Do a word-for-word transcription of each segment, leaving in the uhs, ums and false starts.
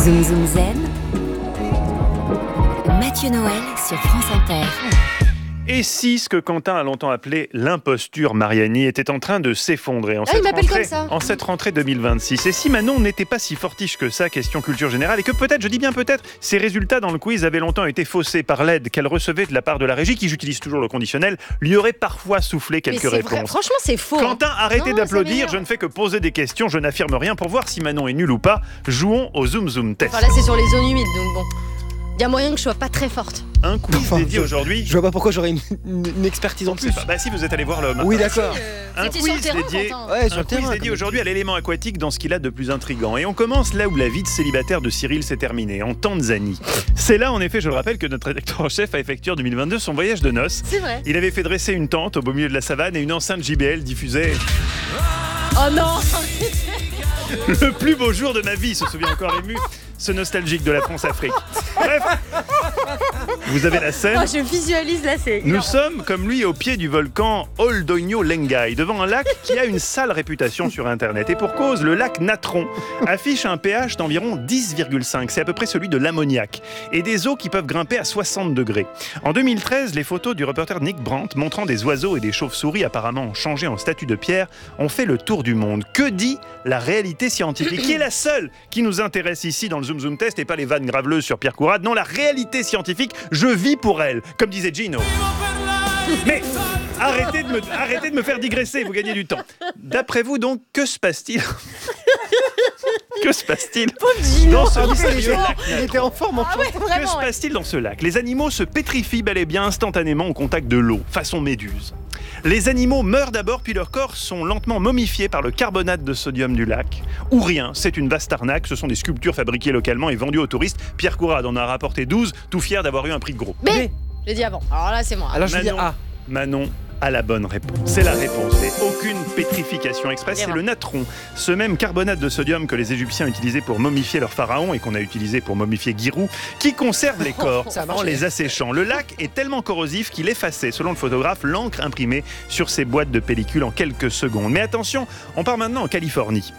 Zoom Zoom Zen, Mathieu Noël sur France Inter. Et si ce que Quentin a longtemps appelé l'imposture Mariani était en train de s'effondrer en, Ah, cette, il m'appelle rentrée, comme ça. en cette rentrée deux mille vingt-six? Et si Manon n'était pas si fortiche que ça, question culture générale, et que peut-être, je dis bien peut-être, ses résultats dans le quiz avaient longtemps été faussés par l'aide qu'elle recevait de la part de la régie, qui, j'utilise toujours le conditionnel, lui aurait parfois soufflé quelques Mais c'est réponses. vrai, franchement, c'est faux. Quentin, arrêtez Non, d'applaudir, ça m'énerve. je ne fais que poser des questions, je n'affirme rien pour voir si Manon est nulle ou pas. Jouons au Zoom Zoom Test. Enfin, là, c'est sur les zones humides, donc bon. Il y a moyen que je sois pas très forte. Un quiz Enfin, dédié je- aujourd'hui. Je vois pas pourquoi j'aurais une, une- une expertise en Je sais plus. pas. Bah si, vous êtes allé voir l'homme. Oui, d'accord. Un C'était sur le quiz terrain, dédié- Quentin. Ouais, sur Un le quiz terrain. dédié comme- aujourd'hui à l'élément aquatique dans ce qu'il a de plus intriguant. Et on commence là où la vie de célibataire de Cyril s'est terminée, en Tanzanie. C'est là, en effet, je le rappelle, que notre rédacteur en chef a effectué en deux mille vingt-deux son voyage de noces. C'est vrai. Il avait fait dresser une tente au beau milieu de la savane et une enceinte J B L diffusait Oh non. le plus beau jour de ma vie, se souvient encore ému, ce nostalgique de la France-Afrique. Bref, vous avez la scène. Oh, je visualise là, c'est. Nous sommes, comme lui, au pied du volcan Oldonyo Lengai, devant un lac qui a une sale réputation sur Internet. Et pour cause, le lac Natron affiche un pH d'environ dix virgule cinq. C'est à peu près celui de l'ammoniac. Et des eaux qui peuvent grimper à soixante degrés. En deux mille treize, les photos du reporter Nick Brandt montrant des oiseaux et des chauves-souris apparemment changés en statues de pierre ont fait le tour du monde. Que dit la réalité scientifique, qui est la seule qui nous intéresse ici dans le Zoom Zoom Test, et pas les vannes graveleuses sur Pierre Courade? Non, la réalité scientifique, je vis pour elle, comme disait Gino. Mais arrêtez de, me, arrêtez de me faire digresser, vous gagnez du temps. D'après vous donc, que se passe-t-il Que se passe-t-il dans ce Ah, mais c'est mystérieux chaud. lac Il Natron? était en forme en Ah ouais, fait. Que vraiment. se ouais. passe-t-il dans ce lac? Les animaux se pétrifient bel et bien instantanément au contact de l'eau, façon méduse. Les animaux meurent d'abord, puis leurs corps sont lentement momifiés par le carbonate de sodium du lac. Ou rien, c'est une vaste arnaque, ce sont des sculptures fabriquées localement et vendues aux touristes. Pierre Courade en a rapporté douze, tout fier d'avoir eu un prix de gros. Mais j'ai dit avant. Alors là, c'est moi. Alors je dis Manon, ah. Manon a la bonne réponse. C'est la réponse. C'est aucune pétrification express. C'est le natron, ce même carbonate de sodium que les Égyptiens utilisaient pour momifier leurs pharaons et qu'on a utilisé pour momifier Giroud, qui conserve les corps Ça a en marché. les asséchant. Le lac est tellement corrosif qu'il effaçait, selon le photographe, l'encre imprimée sur ces boîtes de pellicule en quelques secondes. Mais attention, on part maintenant en Californie.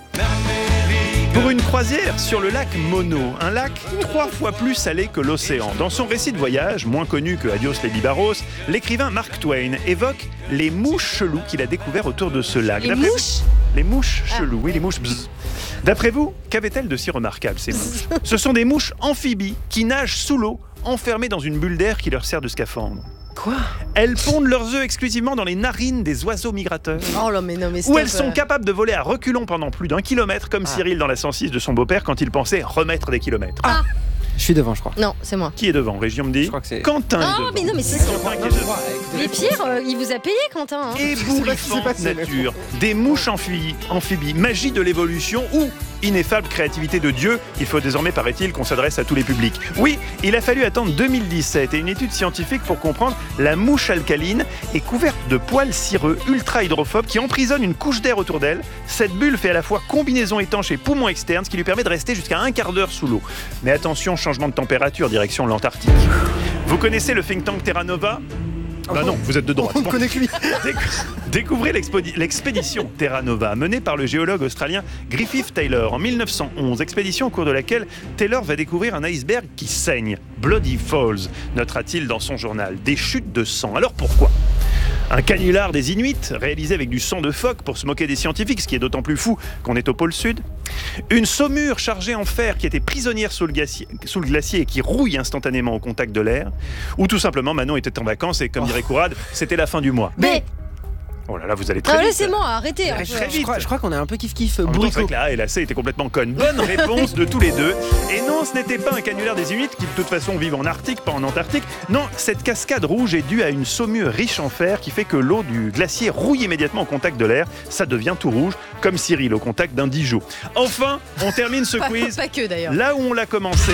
Pour une croisière sur le lac Mono, un lac trois fois plus salé que l'océan. Dans son récit de voyage, moins connu que Adios les Bibaros, l'écrivain Mark Twain évoque les mouches cheloues qu'il a découvertes autour de ce lac. Les D'après vous- mouches. Les mouches Ah. cheloues, oui, les mouches bzz. D'après vous, qu'avaient-elles de si remarquable, ces mouches? Ce sont des mouches amphibies qui nagent sous l'eau, enfermées dans une bulle d'air qui leur sert de scaphandre. Quoi? Elles pondent leurs œufs exclusivement dans les narines des oiseaux migrateurs. Oh là, mais non, mais Où stop, elles sont euh. capables de voler à reculons pendant plus d'un kilomètre, comme Ah. Cyril dans la cent six de son beau-père quand il pensait remettre des kilomètres. Ah. Je suis devant, je crois. Non, c'est moi. Qui est devant? Région me dit. Je crois que c'est. Quentin est Ah, devant. mais non, mais c'est Quentin qui est devant. Mais Pierre, euh, il vous a payé, Quentin. Hein. Ébouriffante passé, mais nature, des mouches amphibies, amphibies, magie de l'évolution ou ineffable créativité de Dieu. Il faut désormais, paraît-il, qu'on s'adresse à tous les publics. Oui, il a fallu attendre deux mille dix-sept et une étude scientifique pour comprendre la mouche alcaline est couverte de poils cireux ultra hydrophobes qui emprisonnent une couche d'air autour d'elle. Cette bulle fait à la fois combinaison étanche et poumon externe, ce qui lui permet de rester jusqu'à un quart d'heure sous l'eau. Mais attention, changement de température, direction l'Antarctique. Vous connaissez le think tank Terra Nova? Bah non, vous êtes de droite. On ne connaît que lui. Décou- Découvrez l'expodi- l'expédition Terra Nova, menée par le géologue australien Griffith Taylor en mille neuf cent onze, expédition au cours de laquelle Taylor va découvrir un iceberg qui saigne. Bloody Falls, notera-t-il dans son journal. Des chutes de sang. Alors pourquoi ? Un canular des Inuits, réalisé avec du sang de phoque pour se moquer des scientifiques, ce qui est d'autant plus fou qu'on est au pôle sud. Une saumure chargée en fer qui était prisonnière sous le, glacier, sous le glacier et qui rouille instantanément au contact de l'air. Ou tout simplement, Manon était en vacances et, comme dirait Courade, c'était la fin du mois. Mais. Oh là là, vous allez très Ah, vite. laissez-moi, arrêtez. un peu. Très Je vite. crois, je crois qu'on est un peu kiff-kiff, En même temps, c'est bourricot. vrai que la A et la C étaient complètement connes. Bonne réponse de tous les deux. Et non, ce n'était pas un canular des Inuits qui de toute façon vivent en Arctique, pas en Antarctique. Non, cette cascade rouge est due à une saumure riche en fer qui fait que l'eau du glacier rouille immédiatement au contact de l'air. Ça devient tout rouge, comme Cyril au contact d'un Dijon. Enfin, on termine ce Pas, quiz pas que d'ailleurs. là où on l'a commencé,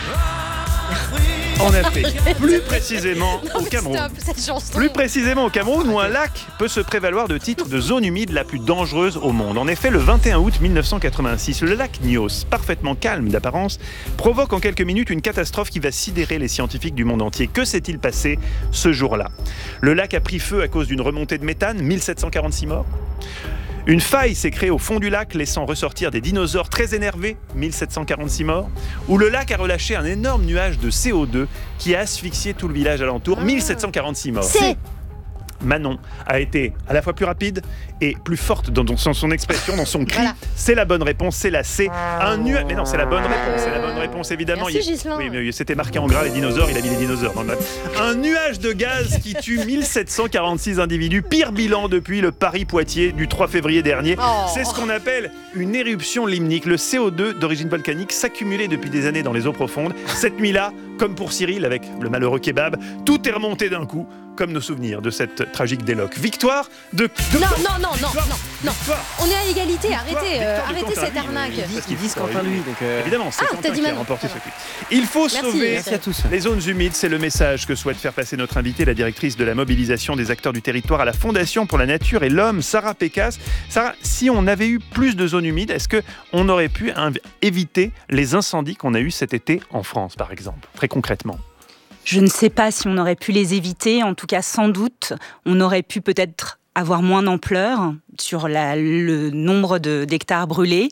en Afrique. Plus précisément Non, au mais Cameroun. stop, cette chanson. Plus précisément au Cameroun, où un lac peut se prévaloir de titre de zone humide la plus dangereuse au monde. En effet, le vingt et un août mille neuf cent quatre-vingt-six, le lac Nyos, parfaitement calme d'apparence, provoque en quelques minutes une catastrophe qui va sidérer les scientifiques du monde entier. Que s'est-il passé ce jour-là? Le lac a pris feu à cause d'une remontée de méthane, mille sept cent quarante-six morts. Une faille s'est créée au fond du lac, laissant ressortir des dinosaures très énervés, mille sept cent quarante-six morts, où le lac a relâché un énorme nuage de C O deux qui a asphyxié tout le village alentour, mille sept cent quarante-six morts. C'est Manon a été à la fois plus rapide et plus forte dans son, son expression, dans son cri. Voilà. C'est la bonne réponse, c'est la C. Un nuage. Mais non, c'est la bonne réponse, c'est la bonne réponse évidemment. Merci, Il- Ghislain. Oui, mais c'était marqué en gras les dinosaures, il a mis les dinosaures dans le match. Un nuage de gaz qui tue mille sept cent quarante-six individus, pire bilan depuis le Paris-Poitiers du trois février dernier. Oh. C'est ce qu'on appelle une éruption limnique. Le C O deux d'origine volcanique s'accumulait depuis des années dans les eaux profondes. Cette nuit-là, comme pour Cyril avec le malheureux kebab, tout est remonté d'un coup, comme nos souvenirs de cette tragique déloque. Victoire de... de Non, non, non, non, Victoire. non, non. Victoire. On est à égalité, Victoire. arrêtez, euh, Victoire de arrêtez Quentin, cette lui, arnaque. euh, Ils Parce disent, ils disent qu'il- Quentin, lui. Donc, euh, Évidemment, c'est Ah, Quentin t'as dit qui a Manon. remporté ce quiz. Il faut Merci. sauver Merci à tous. les zones humides, c'est le message que souhaite faire passer notre invitée, la directrice de la mobilisation des acteurs du territoire à la Fondation pour la Nature et l'Homme, Sarah Pécasse. Sarah, si on avait eu plus de zones humides, est-ce qu'on aurait pu inv- éviter les incendies qu'on a eus cet été en France, par exemple, très concrètement? Je ne sais pas si on aurait pu les éviter. En tout cas, sans doute, on aurait pu peut-être avoir moins d'ampleur sur la- le nombre de- d'hectares brûlés.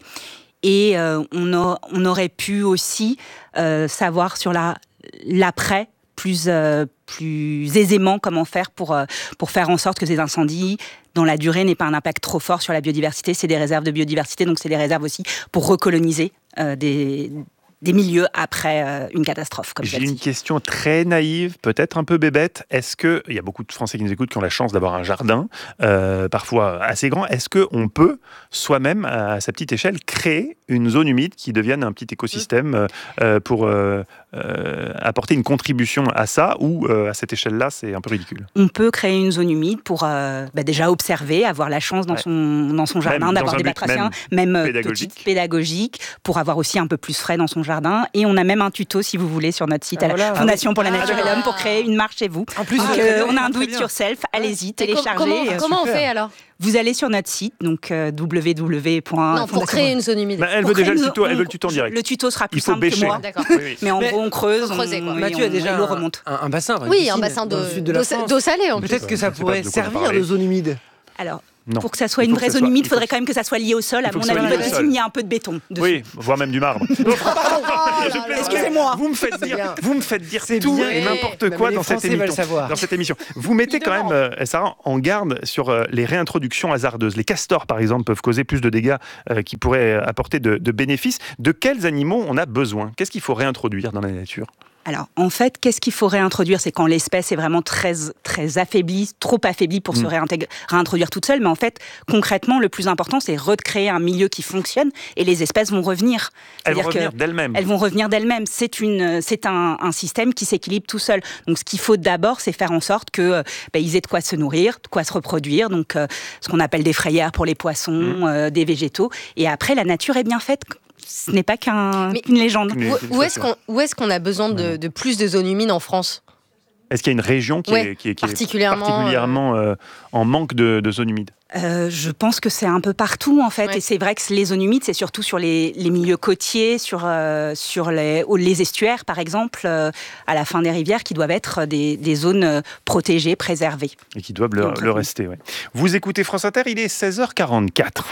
Et euh, on, a- on aurait pu aussi euh, savoir sur la- l'après plus, euh, plus aisément comment faire pour, euh, pour faire en sorte que ces incendies, dans la durée, n'aient pas un impact trop fort sur la biodiversité. C'est des réserves de biodiversité, donc c'est des réserves aussi pour recoloniser euh, des... des milieux après euh, une catastrophe comme J'ai celle-ci. une question très naïve, peut-être un peu bébête. Est-ce que, il y a beaucoup de Français qui nous écoutent qui ont la chance d'avoir un jardin, euh, parfois assez grand. Est-ce qu'on peut soi-même, à sa petite échelle, créer une zone humide qui devienne un petit écosystème euh, pour euh, euh, apporter une contribution à ça, ou euh, à cette échelle-là, c'est un peu ridicule? On peut créer une zone humide pour euh, bah déjà observer, avoir la chance dans, Ouais. son, dans son jardin Même d'avoir dans un des but batraciens, même, euh, pédagogique. petite, pédagogique, pour avoir aussi un peu plus frais dans son jardin. Et on a même un tuto, si vous voulez, sur notre site Ah, à la voilà. Fondation pour la Ah, Nature et d'accord. l'Homme pour créer une marche chez vous. En plus, Donc, ah, euh, très bien, on a un très do it bien. yourself, allez-y, Mais com- téléchargez. Comment, euh, comment on super. fait alors? Vous allez sur notre site, donc euh, w w w point Non, pour créer une zone humide. Bah, elle Pour veut déjà créer le une- tuto, elle on- veut le tuto en direct. Le tuto sera plus Il faut simple que bêcher. moi. D'accord. Oui, oui. Mais en Mais- gros, on creuse, Faut creuser, quoi. on, et Mathieu on- a déjà et l'eau un, remonte. un, un bassin, une Oui, piscine un bassin dans de- le sud de la d'eau France. d'eau salée en plus. Peut-être que ça Je sais pas pourrait de quoi on va servir parler. de zone humide. Alors, Non. pour que ça soit Il une faut vraie que ça zone soit- humide, il il faut faudrait que- quand même que ça soit lié au sol. il À faut mon que ça avis, soit lié au votre sol. piscine, il y a un peu de béton dessus. Oui, voire même du marbre. Je plaisante. Excusez-moi. Vous me faites C'est dire, bien. vous me faites dire C'est tout bien. et n'importe Non, quoi mais les dans cette, Français veulent émission, savoir. dans cette émission. Vous mettez quand même, euh, Sarah, en garde sur euh, les réintroductions hasardeuses. Les castors, par exemple, peuvent causer plus de dégâts euh, qui pourraient apporter de, de bénéfices. De quels animaux on a besoin? Qu'est-ce qu'il faut réintroduire dans la nature? Alors, en fait, qu'est-ce qu'il faut réintroduire? C'est quand l'espèce est vraiment très, très affaiblie, trop affaiblie pour se Mm. réintégr- réintroduire toute seule. Mais en fait, concrètement, le plus important, c'est recréer un milieu qui fonctionne et les espèces vont revenir. Elles vont C'est-à-dire que revenir d'elles-mêmes. elles vont revenir d'elles-mêmes. C'est, une, c'est un, un système qui s'équilibre tout seul. Donc, ce qu'il faut d'abord, c'est faire en sorte que euh, bah, ils aient de quoi se nourrir, de quoi se reproduire. Donc, euh, ce qu'on appelle des frayères pour les poissons, Mm. euh, des végétaux. Et après, la nature est bien faite. Ce n'est pas qu'un, Mais- qu'une légende. Mais- Où, c'est une où est-ce façon. qu'on où est-ce qu'on a besoin de, de plus de zones humides en France? Est-ce qu'il y a une région qui, Ouais, est, qui est- qui est particulièrement, particulièrement euh, en manque de, de zones humides? Euh, je pense que c'est un peu partout en fait, Ouais. et c'est vrai que les zones humides, c'est surtout sur les, les milieux côtiers, sur, euh, sur les, ou les estuaires par exemple, euh, à la fin des rivières, qui doivent être des, des zones euh, protégées, préservées. Et qui doivent le, Donc, le oui. rester. Ouais. Vous écoutez France Inter, il est seize heures quarante-quatre.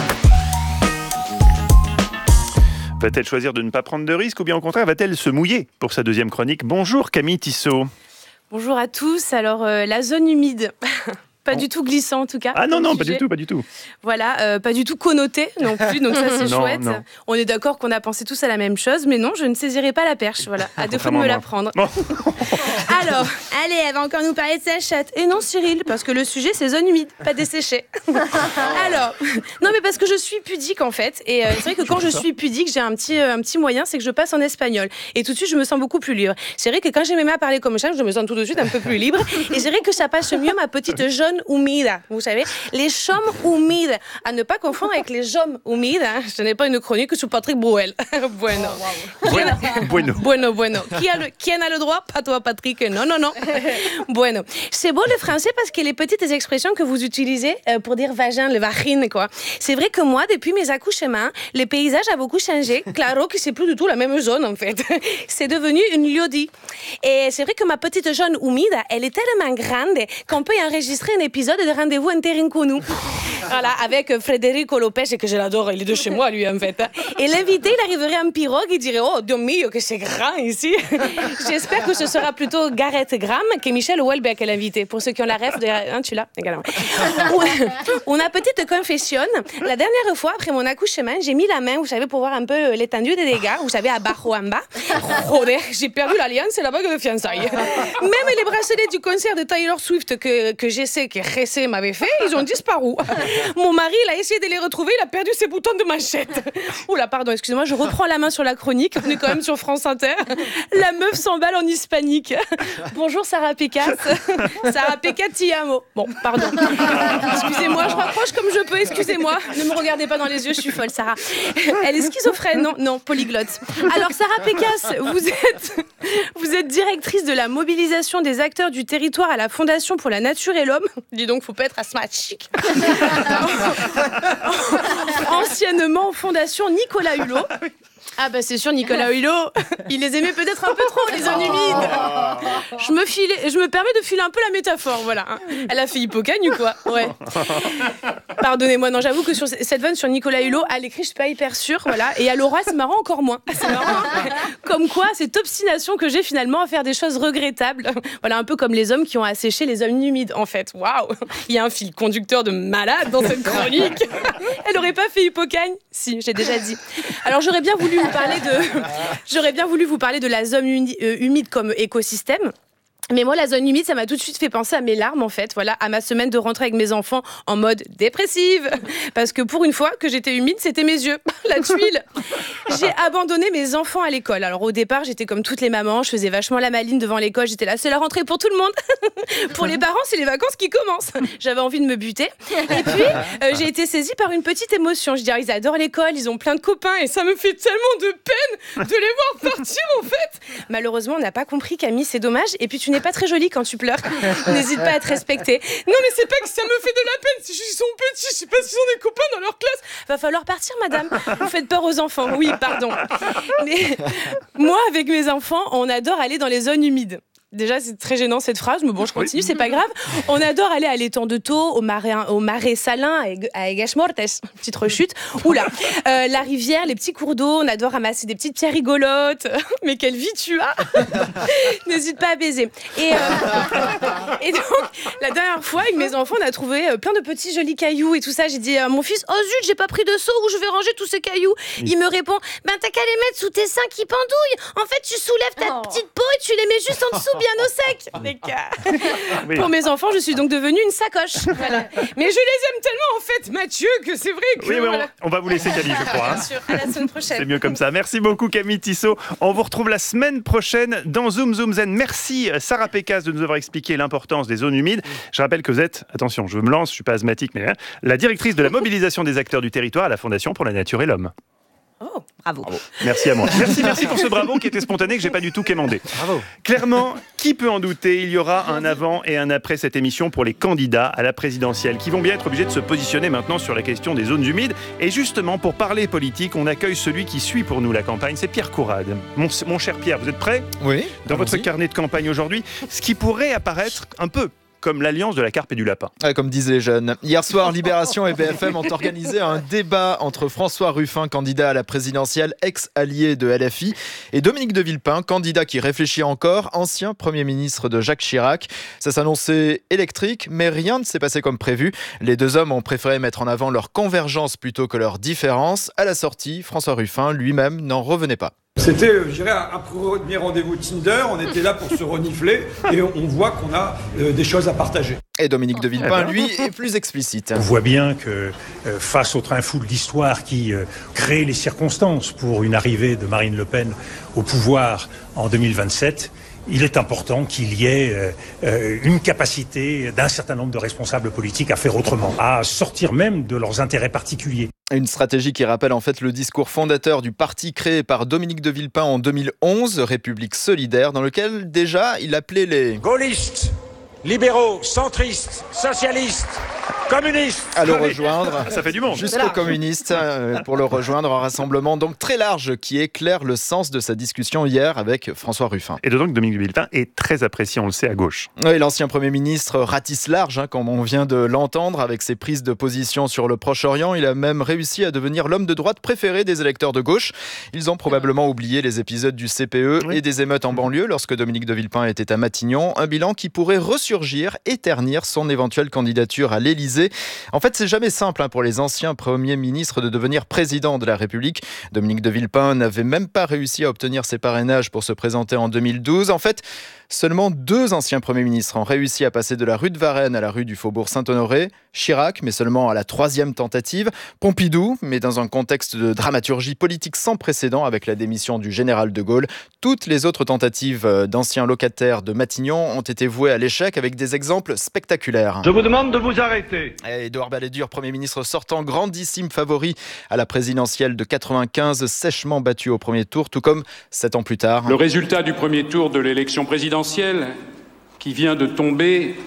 Va-t-elle choisir de ne pas prendre de risques ou bien au contraire va-t-elle se mouiller pour sa deuxième chronique? Bonjour Camille Tissot. Bonjour à tous. Alors, euh, la zone humide, pas Bon. du tout glissant en tout cas. Ah non, comme non, pas sujet. du tout, pas du tout. Voilà, euh, pas du tout connoté non plus, donc ça c'est Non, chouette. non. On est d'accord qu'on a pensé tous à la même chose, mais non, je ne saisirai pas la perche, voilà, à défaut de Contrairement me à la moi. prendre. Bon. Alors, allez, elle va encore nous parler de sa chatte. Et non, Cyril, parce que le sujet c'est zone humide, pas desséchée. Alors, non mais parce que je suis pudique en fait, et euh, c'est vrai que quand je suis pudique, j'ai un petit, euh, un petit moyen, c'est que je passe en espagnol. Et tout de suite, je me sens beaucoup plus libre. C'est vrai que quand j'ai mes mains à parler comme ça, je me sens tout de suite un peu plus libre. Et c'est vrai que ça passe mieux ma petite jaune humida. Vous savez, les chômes humides, à ne pas confondre avec les jaumes humides. Hein. Ce n'est pas une chronique sur Patrick Bruel. Bueno. Bueno. bueno. Bueno, bueno. Qui a, le, qui en a le droit? Pas toi, Patrick. Non, non, non. Bueno. C'est beau le français parce que les petites expressions que vous utilisez euh, pour dire vagin, le vagine, quoi. C'est vrai que moi, depuis mes accouchements, le paysage a beaucoup changé. Claro que c'est plus du tout la même zone, en fait. C'est devenu une liodie. Et c'est vrai que ma petite jaune humide, elle est tellement grande qu'on peut y enregistrer une épisode de Rendez-vous Interinconnu. Voilà, avec Federico Lopez, et que je l'adore, il est de chez moi, lui, en fait. Et l'invité, il arriverait en pirogue et dirait « Oh, Dieu mio, que c'est grand ici !» J'espère que ce sera plutôt Gareth Graham que Michel Houellebecq, l'invité. Pour ceux qui ont la ref, de... hein, tu l'as également. Une petite confession. La dernière fois, après mon accouchement, j'ai mis la main, vous savez, pour voir un peu l'étendue des dégâts, vous savez, à Bajo en bas. Joder, j'ai perdu l'alliance et la bague de fiançailles. Même les bracelets du concert de Taylor Swift que, que j'essaie, que Jessé m'avait fait, ils ont disparu. Mon mari, il a essayé de les retrouver, il a perdu ses boutons de manchette. Oula, pardon, excusez-moi, je reprends la main sur la chronique. On est quand même sur France Inter. La meuf s'emballe en hispanique. Bonjour Sarah Pécasse. Sarah Pécasse, ti amo. Bon, pardon. Excusez-moi, je rapproche comme je peux, excusez-moi. Ne me regardez pas dans les yeux, je suis folle, Sarah. Elle est schizophrène, non, non, polyglotte. Alors, Sarah Pécasse, vous êtes, vous êtes directrice de la mobilisation des acteurs du territoire à la Fondation pour la Nature et l'Homme. Dis donc, faut pas être asthmatique. Anciennement Fondation Nicolas Hulot. Ah bah c'est sûr, Nicolas Hulot, il les aimait peut-être un peu trop, les zones humides. Je me, filais, je me permets de filer un peu la métaphore, voilà. Elle a fait Hippocagne ou quoi? Ouais. Pardonnez-moi, non, j'avoue que sur cette vanne sur Nicolas Hulot, à l'écrit, je suis pas hyper sûre, voilà. Et à l'oral, c'est marrant encore moins. C'est marrant, hein. Comme quoi, cette obstination que j'ai finalement à faire des choses regrettables. Voilà, un peu comme les hommes qui ont asséché les zones humides, en fait. Waouh, il y a un fil conducteur de malade dans cette chronique. Elle aurait pas fait Hippocagne? Si, j'ai déjà dit. Alors j'aurais bien voulu vous parler de, j'aurais bien voulu vous parler de la zone uni- euh, humide comme écosystème. Mais moi, la zone humide, ça m'a tout de suite fait penser à mes larmes, en fait. Voilà, à ma semaine de rentrée avec mes enfants en mode dépressive. Parce que pour une fois que j'étais humide, c'était mes yeux, la tuile. J'ai abandonné mes enfants à l'école. Alors au départ, j'étais comme toutes les mamans, je faisais vachement la maline devant l'école. J'étais là, c'est la rentrée pour tout le monde. Pour les parents, c'est les vacances qui commencent. J'avais envie de me buter. Et puis, euh, j'ai été saisie par une petite émotion. Je dis, ils adorent l'école, ils ont plein de copains et ça me fait tellement de peine de les voir partir, en fait. Malheureusement, on n'a pas compris, Camille, c'est dommage. Et puis, tu n'es pas très jolie quand tu pleures. N'hésite pas à te respecter. Non, mais c'est pas que ça me fait de la peine, c'est juste qu'ils sont petits, je sais pas s'ils ont des copains dans leur classe. Va falloir partir, madame. Vous faites peur aux enfants. Oui, pardon. Mais moi, avec mes enfants, on adore aller dans les zones humides. Déjà, c'est très gênant cette phrase, mais bon, je continue, oui. C'est pas grave. On adore aller à l'étang de Thau, au marais, au marais salin, à Aigues-Mortes, petite rechute. Oula, euh, la rivière, les petits cours d'eau, on adore ramasser des petites pierres rigolotes. Mais quelle vie tu as. N'hésite pas à baiser. Et, euh, et donc, la dernière fois, avec mes enfants, on a trouvé plein de petits jolis cailloux et tout ça. J'ai dit à mon fils, oh zut, j'ai pas pris de seau où je vais ranger tous ces cailloux. Oui. Il me répond, ben t'as qu'à les mettre sous tes seins qui pendouillent. En fait, tu soulèves ta oh. petite peau et tu les mets juste en dessous, bien au sec. Les gars. Oui. Pour mes enfants, je suis donc devenue une sacoche. Voilà. Mais je les aime tellement, en fait, Mathieu, que c'est vrai que... Oui, voilà. on, on va vous laisser, Camille, je crois. Bien sûr, à la semaine prochaine. C'est mieux comme ça. Merci beaucoup, Camille Tissot. On vous retrouve la semaine prochaine dans Zoom Zoom Zen. Merci, Sarah Pécasse, de nous avoir expliqué l'importance des zones humides. Je rappelle que vous êtes, attention, je me lance, je ne suis pas asthmatique, mais hein, la directrice de la mobilisation des acteurs du territoire à la Fondation pour la Nature et l'Homme. Oh, bravo. bravo. Merci à moi. Merci, merci pour ce bravo qui était spontané, que j'ai pas du tout quémandé. Bravo. Clairement, qui peut en douter, il y aura un avant et un après cette émission pour les candidats à la présidentielle qui vont bien être obligés de se positionner maintenant sur la question des zones humides. Et justement, pour parler politique, on accueille celui qui suit pour nous la campagne, c'est Pierre Courade. Mon, mon cher Pierre, vous êtes prêt ? Oui. Dans votre carnet de campagne aujourd'hui, ce qui pourrait apparaître un peu comme l'alliance de la carpe et du lapin. Ouais, comme disent les jeunes. Hier soir, Libération et B F M ont organisé un débat entre François Ruffin, candidat à la présidentielle, ex-allié de L F I, et Dominique de Villepin, candidat qui réfléchit encore, ancien Premier ministre de Jacques Chirac. Ça s'annonçait électrique, mais rien ne s'est passé comme prévu. Les deux hommes ont préféré mettre en avant leur convergence plutôt que leur différence. À la sortie, François Ruffin lui-même n'en revenait pas. C'était, je dirais, un premier rendez-vous Tinder. On était là pour se renifler et on voit qu'on a euh, des choses à partager. Et Dominique de Villepin, lui, est plus explicite. On voit bien que euh, face au train fou de l'histoire qui euh, crée les circonstances pour une arrivée de Marine Le Pen au pouvoir en deux mille vingt-sept, il est important qu'il y ait euh, euh, une capacité d'un certain nombre de responsables politiques à faire autrement, à sortir même de leurs intérêts particuliers. Une stratégie qui rappelle en fait le discours fondateur du parti créé par Dominique de Villepin en deux mille onze, République solidaire, dans lequel déjà il appelait les gaullistes, libéraux, centristes, socialistes communiste. À le rejoindre. Ça fait du monde. Jusqu'aux communistes, euh, pour le rejoindre. Un rassemblement donc très large qui éclaire le sens de sa discussion hier avec François Ruffin. Et d'autant que Dominique de Villepin est très apprécié, on le sait, à gauche. Oui, l'ancien Premier ministre ratisse large, hein, comme on vient de l'entendre, avec ses prises de position sur le Proche-Orient. Il a même réussi à devenir l'homme de droite préféré des électeurs de gauche. Ils ont probablement oublié les épisodes du C P E oui. et des émeutes en banlieue lorsque Dominique de Villepin était à Matignon. Un bilan qui pourrait ressurgir et ternir son éventuelle candidature à l'Élysée. En fait, c'est jamais simple hein, pour les anciens premiers ministres de devenir président de la République. Dominique de Villepin n'avait même pas réussi à obtenir ses parrainages pour se présenter en deux mille douze. En fait, seulement deux anciens premiers ministres ont réussi à passer de la rue de Varennes à la rue du Faubourg Saint-Honoré. Chirac, mais seulement à la troisième tentative. Pompidou, mais dans un contexte de dramaturgie politique sans précédent avec la démission du général de Gaulle. Toutes les autres tentatives d'anciens locataires de Matignon ont été vouées à l'échec avec des exemples spectaculaires. Je vous demande de vous arrêter. Et Édouard Balladur, Premier ministre sortant, grandissime favori à la présidentielle de quatre-vingt-quinze, sèchement battu au premier tour, tout comme sept ans plus tard. Le résultat du premier tour de l'élection présidentielle, qui vient de tomber,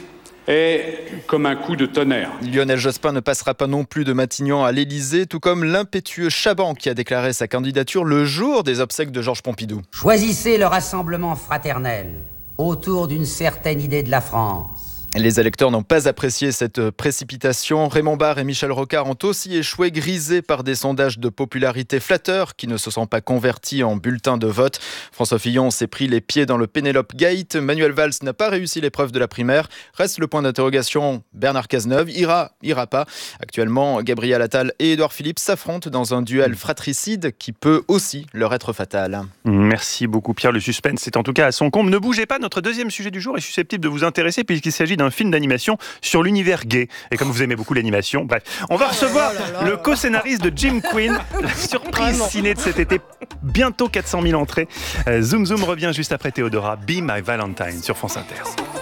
est comme un coup de tonnerre. Lionel Jospin ne passera pas non plus de Matignon à l'Élysée, tout comme l'impétueux Chaban qui a déclaré sa candidature le jour des obsèques de Georges Pompidou. Choisissez le rassemblement fraternel autour d'une certaine idée de la France. Les électeurs n'ont pas apprécié cette précipitation. Raymond Barre et Michel Rocard ont aussi échoué, grisés par des sondages de popularité flatteurs qui ne se sont pas convertis en bulletins de vote. François Fillon s'est pris les pieds dans le Pénélope Gate. Manuel Valls n'a pas réussi l'épreuve de la primaire. Reste le point d'interrogation, Bernard Cazeneuve ira, ira pas. Actuellement, Gabriel Attal et Édouard Philippe s'affrontent dans un duel fratricide qui peut aussi leur être fatal. Merci beaucoup Pierre, le suspense est en tout cas à son comble. Ne bougez pas, notre deuxième sujet du jour est susceptible de vous intéresser puisqu'il s'agit d'un film d'animation sur l'univers gay. Et comme vous aimez beaucoup l'animation, bref, on va recevoir oh là là. le co-scénariste de Jim Quinn, la surprise Vraiment. ciné de cet été, bientôt quatre cent mille entrées. Euh, Zoom Zoom revient juste après Théodora, Be My Valentine sur France Inter.